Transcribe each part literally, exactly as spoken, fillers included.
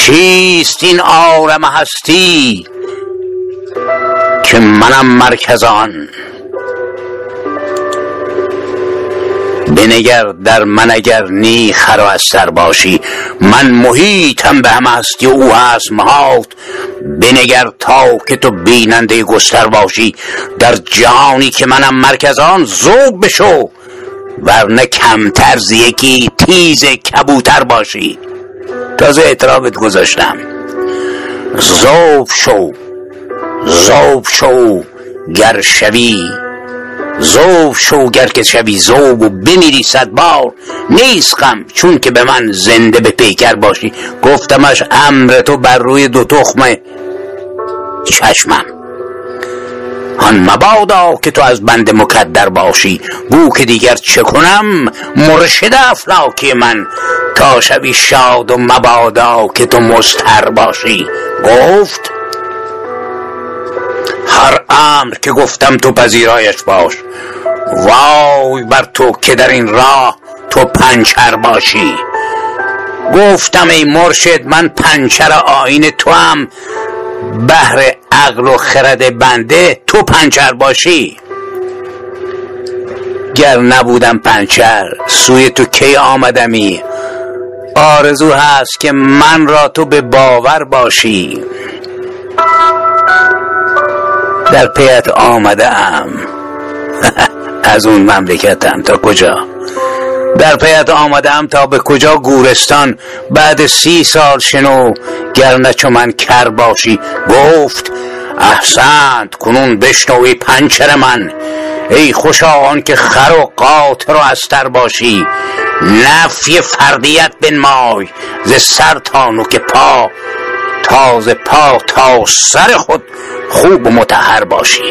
چیست این عالم هستی که منم مرکز آن؟ بنگر در من اگر نی خر و استر باشی، من محیطم به هم هستی و او هست محاط. بنگر تا که تو بیننده گستر باشی، در جهانی که منم مرکز آن ذوب بشو، ورنه کمتر ز یکی تیز کبوتر باشی. تازه اعترافت گذاشتم. ذوب شو ذوب شو گر شوی، ذوب شو گر که شوی ذوب و بمیری صد بار، نیست غم چون که به من زنده به پیکر باشی. گفتمش امر تو بر روی دو تخم چشمم، آن مبادا که تو از بند مکدر باشی. بو که دیگر چه کنم مرشد افلاکی من، تا شوی شاد و مبادا که تو مضطر باشی. گفت هر امر که گفتم تو پذیرایش باش، وای بر تو که در این راه تو پنچر باشی. گفتم ای مرشد من پنچر آیین تو هم، بهر عقل و خرد بنده تو پنچر باشی. گر نبودم پنچر سوی تو کی آمدمی، آرزو هست که من را تو به باور باشی. در پیت آمدم از اون مملکتم تا کجا، در پیت آمدم تا به کجا گورستان. بعد سی سال شنو گر نه چو من کر باشی. گفت احسنت کنون بشنوی پنچر من، ای خوشا آن که خر و قاطر و استر باشی. نفی فردیت بنمای ز سر تا نوک پا، تازه پا تا سر خود خوب و مطهر باشی.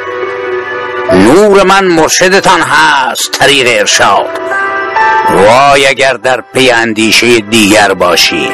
نور من مرشدتان هست طریق ارشاد، وای اگر در پی اندیشه دیگر باشی.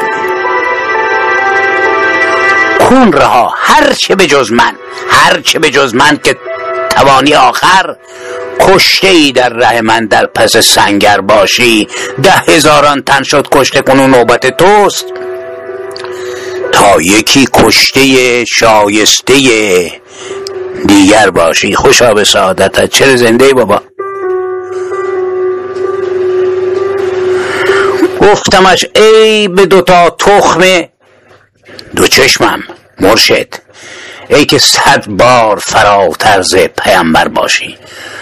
کون رها هر چه به جز من، هر چه به جز من که توانی آخر، کشته ای در ره من در پس سنگر باشی. ده هزاران تن شد کشته کنون نوبت توست، تا یکی کشته شایسته دیگر باشی. خوشا به سعادتت. چرا زنده ای بابا؟ گفتمش ای به دوتا تخم دو چشمم مرشد، ای که صد بار فراتر ز پیامبر باشی.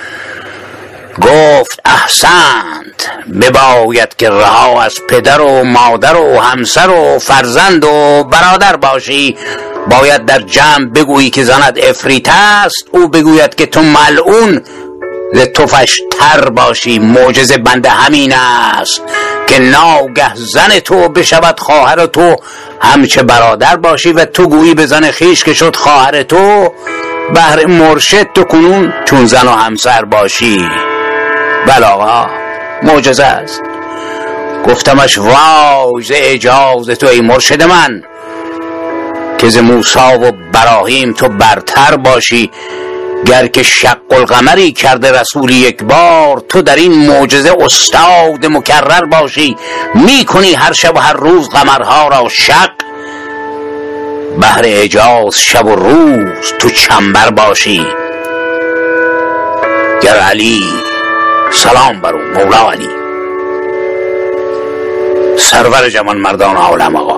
گفت احسنت بباید که رها از پدر و مادر و همسر و فرزند و برادر باشی. باید در جمع بگویی که زنت افریت است، او بگوید که تو ملعون ز تفش تر باشی. معجزه بنده همین است که ناگه زن تو بشود خواهر تو، همچه برادر باشی و تو گویی به زن خیش که شد خواهر تو. بهر مرشد تو کنون چون زن و همسر باشی. بله آقا معجزه است. گفتمش وای ز اعجاز تو ای مرشد من، که ز موسی و براهیم تو برتر باشی. گر که شق القمری کرده رسول یک بار، تو در این معجزه استاد مکرر باشی. میکنی هر شب و هر روز قمرها را شق، بهر اعجاز شب و روز تو چنبر باشی. گر علی سلام بر او مولا علی، سرور جوان مردان عالم آقا،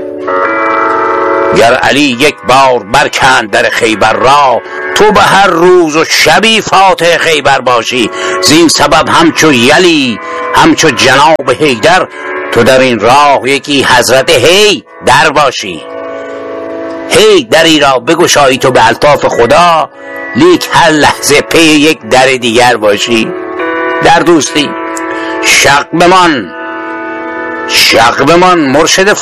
گر علی یک بار برکند در خیبر را، تو به هر روز و شبی فاتح خیبر باشی. زین سبب همچو یلی همچو جناب حیدر، تو در این راه یکی حضرت هی در باشی. هی دری را بگشایی تو به الطاف خدا، لیک هر لحظه پی یک در دیگر باشی. در دوستی شق بمان شق بمان مرشد